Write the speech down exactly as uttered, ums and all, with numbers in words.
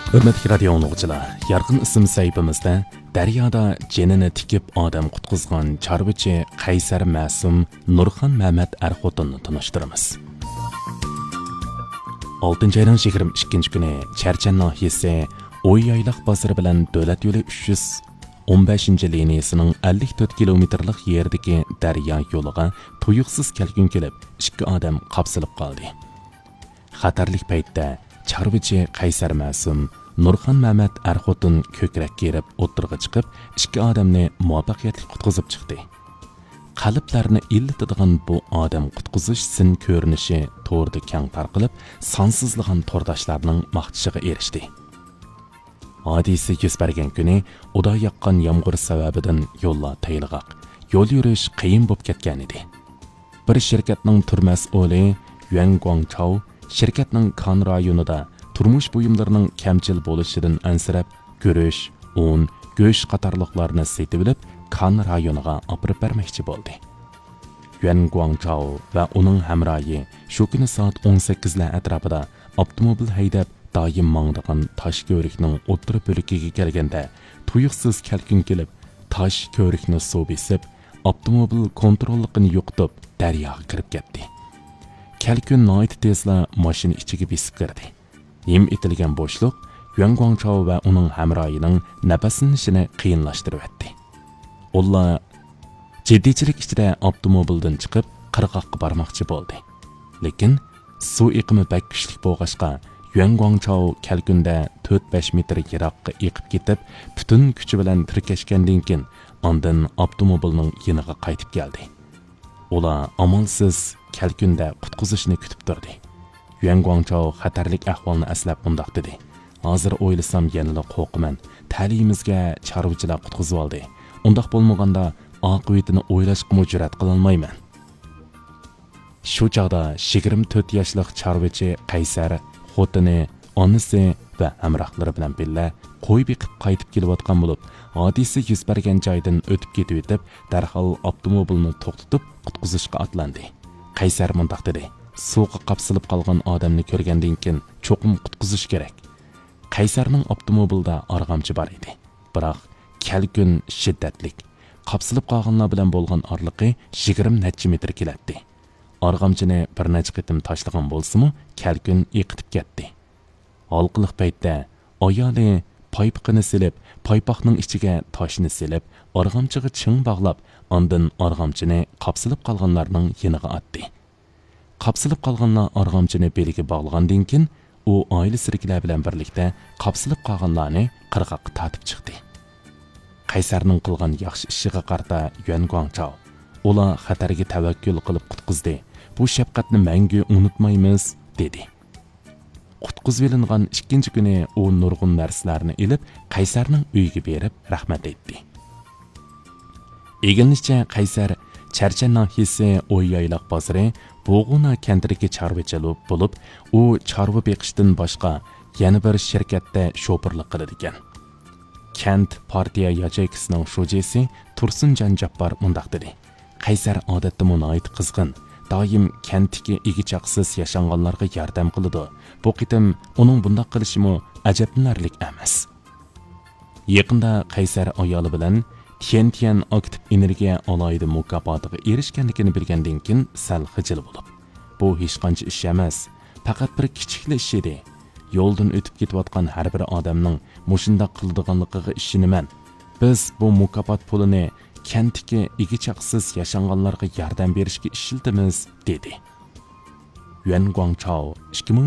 Hürmetli radio anlıqçılar, yarqın isim sayfimizda daryoda jenini tikib odam qutqizgan chorvachi Qaysar Ma'sum Nurxon Mehmet er-xotinni tanishtiramiz. oltinchi ayning yigirma ikkinchi kuni Charchan nahiyasi O'yyaylaq bozori bilan Davlat yo'li uch yuz o'n beshinchi liniyasining ellik to'rt kilometrlik yerdagi daryo yo'liga tuyuqsiz kelgun kelib, ikki odam qapsilib qoldi. Xatarlik paytda chorvachi Qaysar Ma'sum Nurxon Mehmet er-xotin ko'krak kerib o'tirg'i chiqib, ikki odamni muvaffaqiyatli qutqizib chiqdi. Qalblarni illitadigan bu odam qutqizish sin ko'rinishi to'rda keng tarqalib, sonsizligan to'rdoshlarning maqtishiga erishdi. Hodisa yuz bergan kuni uda yoqqan yomg'ir sababidan yo'llar tayilg'aq, yo'l yurish qiyin bo'lib ketgan edi. Bir shirkatning turmas'uli Yuan Guangchao shirkatning Kan rayonida turmush buyumlarining kamchil bo'lishidan ansirab, go'rish, un, go'sht qatorliqlarni setib olib, Kan rayoniga olib bermoqchi bo'ldi. Yuan Guangchao va uning hamroyi shu kuni soat o'n sakkizlar atrofida avtomobil haydab doim mangdigan tosh ko'rikning o'ttir bo'ligiga kelganda, tuyuqsiz kelkin kelib, tosh ko'rikni suv besib, avtomobil kontrolligini yo'qotib, daryoga kirib ketdi. Kelkun noit tezla mashina ichiga besib kirdi. Yem etilgan bo'shliq Yuan Guangchao va uning hamroyining nafaslanishini qiyinlashtirib etdi. Ular jiddiychilik ichida avtomobildan chiqib, qirg'oqqa bormoqchi bo'ldi. Lekin suv iqimi bak kuchli bo'lg'achqa, Yuan Guangchao kelkunda to'rt besh metr yiroqqa eqib ketib, butun kuchi bilan tirkashgandan keyin ondan avtomobilning yoniga qaytib keldi. Ular amalsiz kelkunda qutqizishni kutib turdi. Yuan Guangchao xatarlik ahvolni aslab bundoq dedi. Hozir o'ylasam yanada qo'rqaman. Ta'limimizga chorvachilar qutqizib oldi. Undoq bo'lmaganda oqibatini o'ylashga jur'at qila olmayman. Shu chog'da yigirma to'rt yoshlik chorvachi Qaysar xotini, onasi va hamrohlari bilan birga qo'y beqib qaytib kelayotgan bo'lib, hodisa yuz bergan joydan o'tib ketib etib, darhol avtomobilni to'xtatib qutqizishga otlandi. Qaysar mundoq dedi: "Suvga qapsilib qolgan odamni ko'rgandan keyin cho'qim qutqizish kerak." Qaysarning avtomobilda arg'amchi bor edi. Biroq kelkun shiddatlik. Qapsilib qolganlar bilan bo'lgan orliqi yigirma necha metr keladi. Arg'amchini bir necha qitim tashlagan bo'lsa-mu, kelkun yiqitib ketdi. Halqiliq paytda ayoli paypoqni silib, paypoqning ichiga toshni silib, arg'amchiga ching bog'lab, ondan arg'amchini qapsilib qolganlarning yoniga otdi. Qapsilib qolganlar arg'amchini beliga bog'lagandan keyin u oilasidagilar bilan birlikda qapsilib qolganlarni qirg'oqqa tortib chiqdi. Qaysarning qilgan yaxshi ishiga qarata Yuan Guangchao ular xatarga tavakkul qilib qutqizdi. Bu shafqatni mangu unutmaymiz, dedi. Qutqizib olingan ikkinchi kuni u nurg'un narsalarni ilib Qaysarning uyiga berib rahmat aytdi. Egilishicha Qaysar Charchan nahiyasi O'yyaylaq bozori Bo'g'una kentidagi chorvachilik bo'lib, u chorva beqishdan boshqa yana bir shirkatda shofirlik qiladi ekan. Kent partiya yacheykining shujesi Tursunjon Jabbor mundoq dedi: Qaysar odatda munoyit qizg'in, doim kentdagi igichaqsiz yashanganlarga yordam qiladi. Bu qitim uning bundoq qilishimi ajablanarlik emas. Yaqinda Qaysar ayoli bilan Tian-Tian aktiv energiya alayida mukofotiga erishganligini bilgandan keyin sal xijil bo'lib, bu hech qancha ish emas, faqat bir kichikli ish edi. Yo'ldan o'tib ketayotgan har bir odamning mushundoq qiladiganligiga ishonaman. Biz bu mukofot pulini kentdagi igichaqsiz yashanganlarga yordam berishga ishlatamiz, dedi. Yuan Guangchao